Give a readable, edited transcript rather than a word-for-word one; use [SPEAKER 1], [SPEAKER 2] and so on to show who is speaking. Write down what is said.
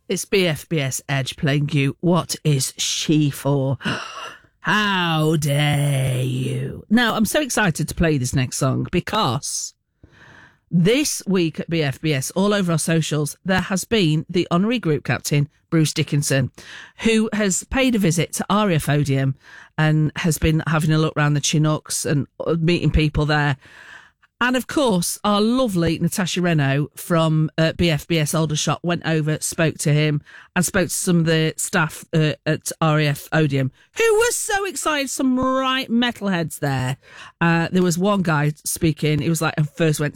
[SPEAKER 1] It's BFBS Edge playing you What Is She For? How dare you? Now, I'm so excited to play this next song because this week at BFBS, all over our socials, there has been the honorary group captain, Bruce Dickinson, who has paid a visit to RAF Odeum and has been having a look around the Chinooks and meeting people there. And of course, our lovely Natasha Renault from BFBS Aldershot went over, spoke to him and spoke to some of the staff at RAF Odeum, who was so excited, some right metalheads there. There was one guy speaking, he was like, I first went